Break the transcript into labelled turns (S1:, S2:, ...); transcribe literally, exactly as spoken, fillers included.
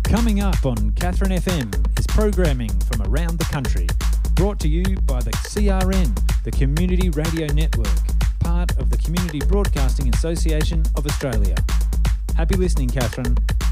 S1: Coming up on Catherine F M is programming from around the country, brought to you by the C R N, the Community Radio Network, part of the Community Broadcasting Association of Australia. Happy listening, Catherine.